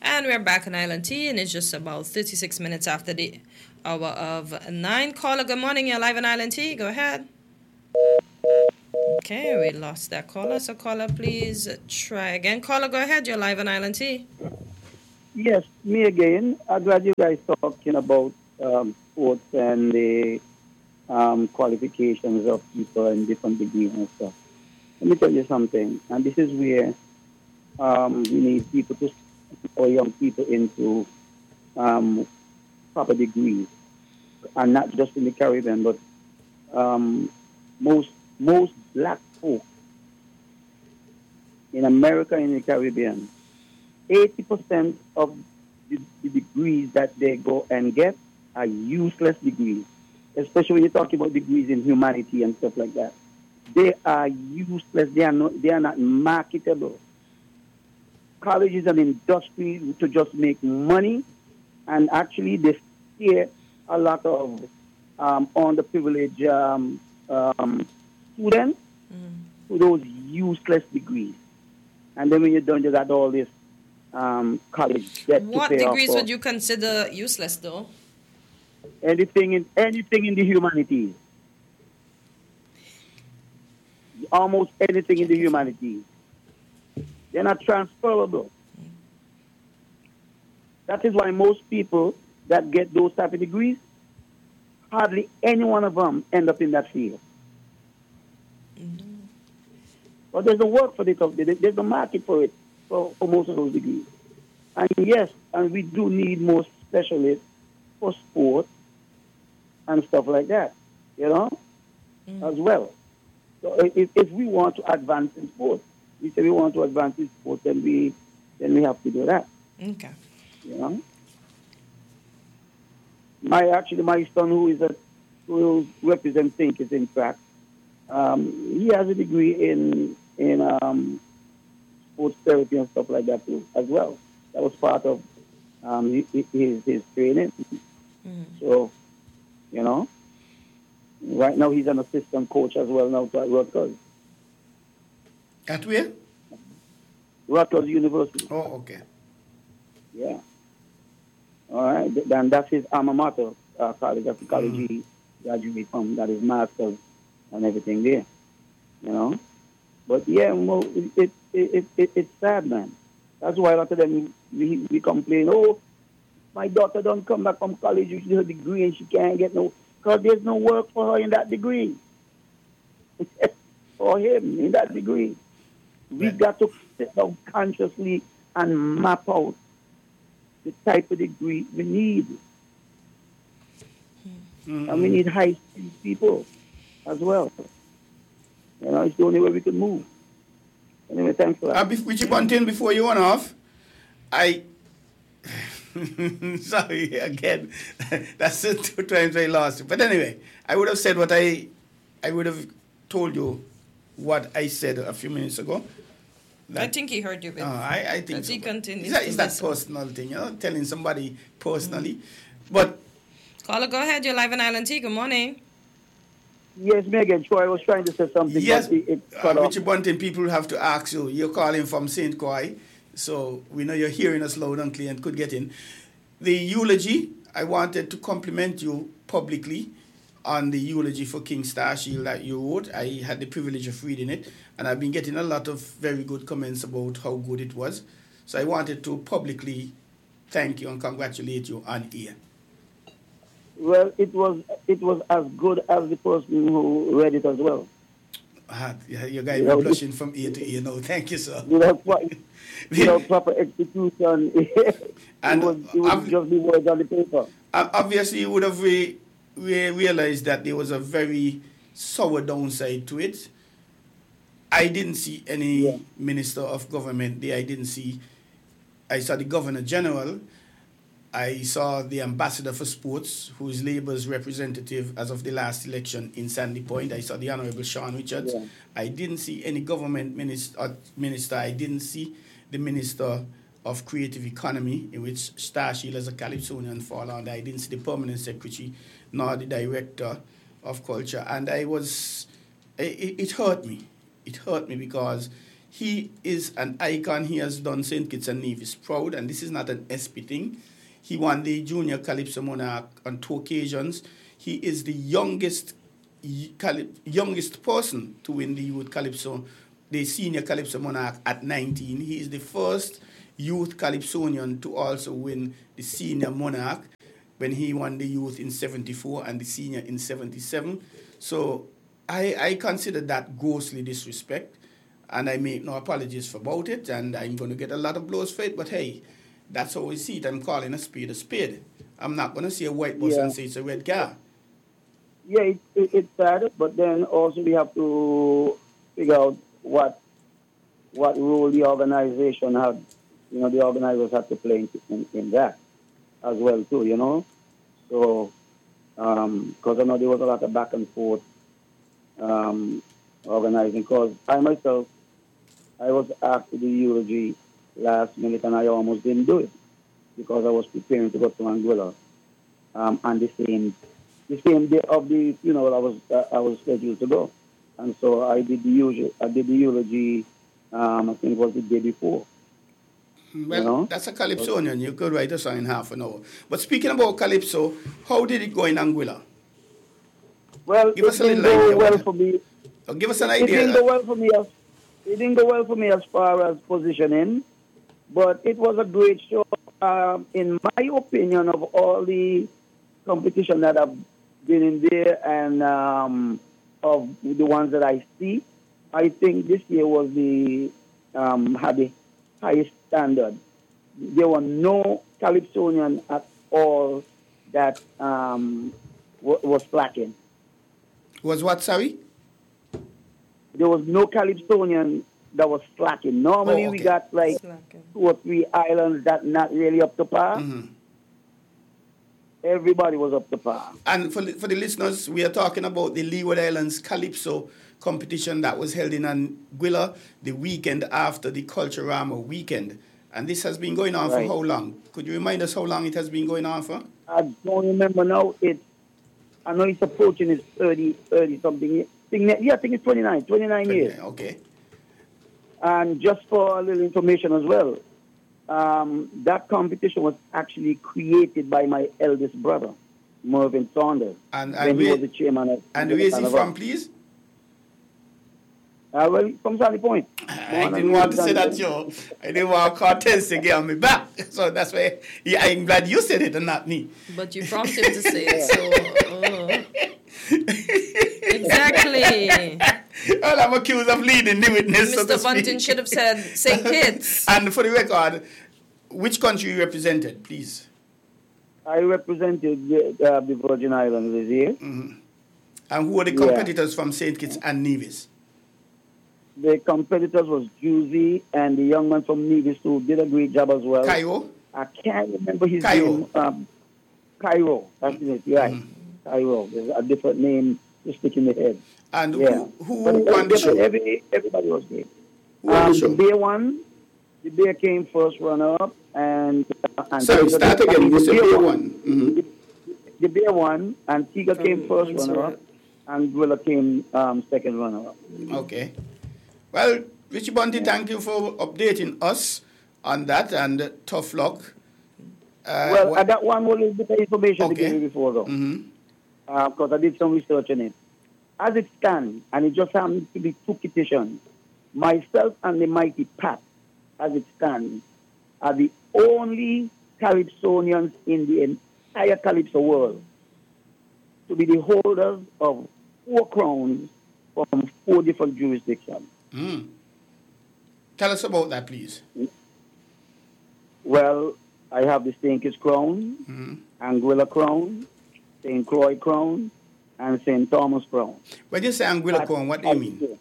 And we're back on Island T, and it's just about 36 minutes after the hour of 9. Caller, good morning. You're live on Island T. Go ahead. Okay, we lost that caller. So, caller, please try again. Caller, go ahead. You're live on Island T. Yes, me again. I'm glad you guys talking about sports and the qualifications of people and different degrees and stuff. Let me tell you something, and this is where we need people to or young people into um, proper degrees, and not just in the Caribbean, but um, most black folk in America and in the Caribbean, 80% of the degrees that they go and get are useless degrees, especially when you're talking about degrees in humanity and stuff like that. They are useless. They are not marketable. College is an industry to just make money, and actually they scare a lot of underprivileged students to those useless degrees. And then when you're done, you got all this college debt to What pay off degrees for. would you consider useless, though? Anything in the humanities, almost anything in Check the your phone. humanities, they're not transferable. That is why most people that get those type of degrees, hardly any one of them end up in that field. But there's a work for it. There's a market for it for most of those degrees. And yes, and we do need more specialists for sport and stuff like that, you know, as well. So if we want to advance in sport, we say we want to advance in sport, then we have to do that, Okay. you know. My son who represents Think is in fact, he has a degree in sports therapy and stuff like that too as well. That was part of his training. So you know, right now he's an assistant coach as well now at At where? Rutgers University. Oh, okay. Yeah. All right. Then that's his alma mater college. That's the college Mm. he graduated from. That is masters and everything there. You know. But yeah, it's sad, man. That's why a lot of them we complain. Oh, my daughter don't come back from college with her degree and she can't get no, because there's no work for her in that degree. For him in that degree. We Right. got to sit down consciously and map out the type of degree we need. And we need high skilled people as well. You know, it's the only way we can move. Anyway, thanks for that. Richie Bunting, before you went off, I. Sorry, again. That's the 2 times I lost. But anyway, I would have said what I would have told you what I said a few minutes ago. I think he heard you. I think As so. he continues It's to that listen. personal thing, you know, telling somebody personally. But Caller, go ahead. You're live on Island T. Good morning. Yes, Megan, sure, I was trying to say something, yes, but it cut off. Richie Bunting, people have to ask you. You're calling from St. Croix, so we know you're hearing us loud and clear and could get in. The eulogy, I wanted to compliment you publicly on the eulogy for King Starshield that you wrote. I had the privilege of reading it, and I've been getting a lot of very good comments about how good it was. So I wanted to publicly thank you and congratulate you on air. Well, it was as good as the person who read it as well. You guys You were know, blushing from ear to ear now. Thank you, sir. without, pro- without proper execution, And it would just be words on the paper. obviously, you would have realized that there was a very sour downside to it. I didn't see any Yeah. minister of government there. I saw the governor general. I saw the ambassador for sports, who is Labour's representative as of the last election in Sandy Point. I saw the Honourable Sean Richards. Yeah. I didn't see any government minister. I didn't see the minister of creative economy, in which Starshield as a Calypsonian fall under. I didn't see the permanent secretary, nor the director of culture. And it hurt me. It hurt me because He is an icon. He has done St. Kitts and Nevis proud, and this is not an SP thing. He won the Junior Calypso Monarch on 2 occasions. He is the youngest person to win the Youth Calypso, the Senior Calypso Monarch at 19. He is the first youth Calypsonian to also win the Senior Monarch when he won the youth in 74 and the senior in 77. So I consider that grossly disrespect, and I make no apologies about it, and I'm going to get a lot of blows for it, but hey, that's how we see it. I'm calling a spade a spade. I'm not going to see a white bus and say it's a red car. Yeah, it's sad, but then also we have to figure out what role the organization had, the organizers had to play in that as well too, So, because I know there was a lot of back and forth organizing, because I myself, I was asked to do eulogy last minute and I almost didn't do it because I was preparing to go to Anguilla. And the same day of the funeral, I was scheduled to go, and so I did the eulogy. I think it was the day before. Well, that's a Calypsonian. You could write a song in half an hour. But speaking about Calypso, how did it go in Anguilla? Well, give us a little idea. Well for me. Give us an idea. It didn't go well for me. It didn't go well for me as far as positioning, but it was a great show. In my opinion, of all the competition that I've been in there and of the ones that I see, I think this year was had the highest standard. There were no Calypsonian at all that was slacking. Was what, sorry? There was no Calypsonian that was slacking. Normally we got like slacking. 2 or 3 islands that not really up to par. Mm-hmm. Everybody was up to par. And for the listeners, we are talking about the Leeward Islands Calypso competition that was held in Anguilla the weekend after the Culturama weekend. And this has been going on for how long? Could you remind us how long it has been going on for? I don't remember now. I know it's approaching its 30 something. Yeah, I think it's 29 years. Okay. And just for a little information as well, that competition was actually created by my eldest brother, Mervyn Saunders, and he was the chairman. And where is he from, please? Well, from Sandy Point. I didn't want to say that, Joe. I didn't want Cortez to get on me back. So that's why I'm glad you said it and not me. But you prompted him to say it, so... Exactly. Well, I'm accused of leading the witness. Mr. Bunting should have said St. Kitts. And for the record, which country you represented, please? I represented the Virgin Islands this year. Mm-hmm. And who are the competitors from St. Kitts and Nevis? The competitors was Juicy and the young man from Nevis who did a great job as well. Cairo? I can't remember his name. Cairo, that's it, right. Mm-hmm. Cairo. There's a different name to stick in the head. And who won the show? Everybody was great. The Bear won. The Bear came first runner-up. And sorry, start again. You said Bear won. Mm-hmm. The Bear won, and Tiga came first runner-up, and Gwilla came second runner-up. Okay. Well, Richie Bunty, thank you for updating us on that, and tough luck. I got one more little bit of information to give you before, though. Mm-hmm. Because I did some research on it. As it stands, and it just happens to be 2 petitions, myself and the Mighty Pat, as it stands, are the only Calypsonians in the entire Calypso world to be the holders of 4 crowns from 4 different jurisdictions. Mm. Tell us about that, please. Well, I have the St. Kitts crown, Anguilla crown, St. Croix crown, and St. Thomas crown. When you say Anguilla crown, what do you mean?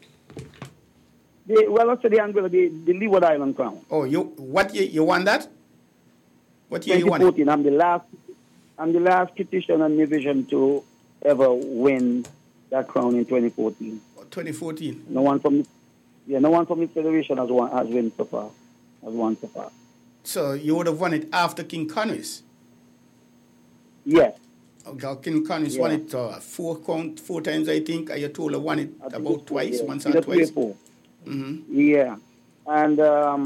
I said the Anguilla, the Leeward Island crown. Oh, you won that? What year you won it? 2014. I'm the last petition and division to ever win that crown in 2014. 2014. No one from the federation has won so far. So you would have won it after King Conwys? Yes. Okay, King Conwys won it 4 times, I think. You told her won it about twice, once or twice. Yeah. And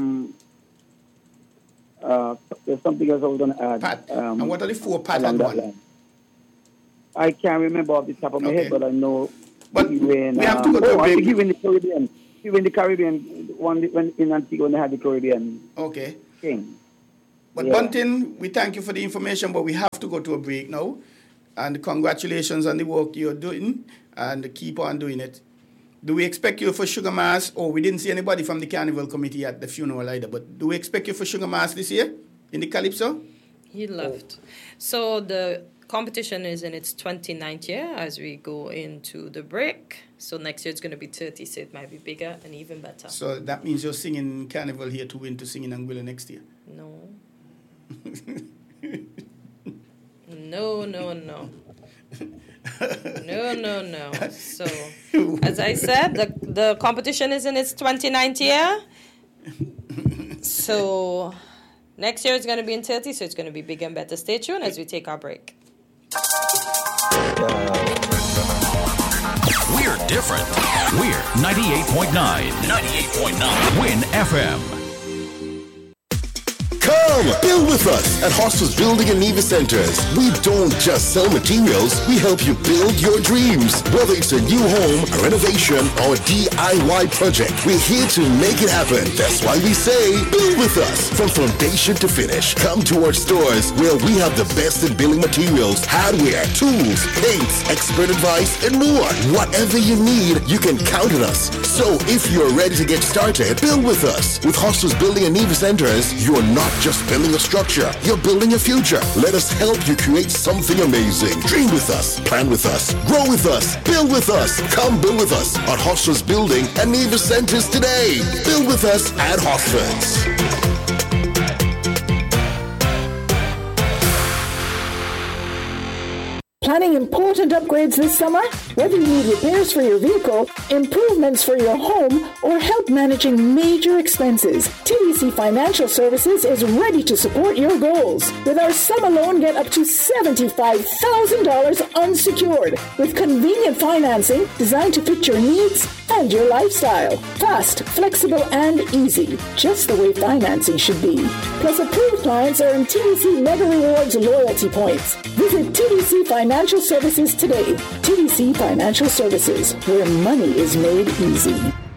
there's something else I was going to add. And what are the 4 Pat along and that 1? line. I can't remember off the top of my head, but I know. But when, we have to go to a I break. think even the Caribbean, when in Antigua, they had the Caribbean king. But Bunting, we thank you for the information, but we have to go to a break now. And congratulations on the work you're doing, and keep on doing it. Do we expect you for Sugar Mass? Oh, we didn't see anybody from the Carnival Committee at the funeral either, but do we expect you for Sugar Mass this year in the Calypso? He left. So the competition is in its 29th year as we go into the break. So next year it's going to be 30, so it might be bigger and even better. So that means you're singing Carnival here to win to sing in Anguilla next year? No. No. No. So, as I said, the competition is in its 29th year. So, next year it's going to be in 30, so it's going to be bigger and better. Stay tuned as we take our break. We're different. We're 98.9. 98.9. Win FM. Come, build with us at Hostels Building and Neva Centers. We don't just sell materials, we help you build your dreams. Whether it's a new home, a renovation, or a DIY project, we're here to make it happen. That's why we say, build with us. From foundation to finish, come to our stores where we have the best in building materials, hardware, tools, paints, expert advice, and more. Whatever you need, you can count on us. So if you're ready to get started, build with us. With Hostels Building and Neva Centers, you're not just building a structure, you're building a future. Let us help you create something amazing. Dream with us, plan with us, grow with us, build with us. Come build with us at Hostels Building and Neva Centers today. Build with us at Hostels. Planning important upgrades this summer? Whether you need repairs for your vehicle, improvements for your home, or help managing major expenses, TDC Financial Services is ready to support your goals. With our summer loan, get up to $75,000 unsecured with convenient financing designed to fit your needs and your lifestyle. Fast, flexible, and easy, just the way financing should be. Plus, approved clients earn TDC Mega Rewards loyalty points. Visit TDC Financial Services today. TDC Financial Services, where money is made easy.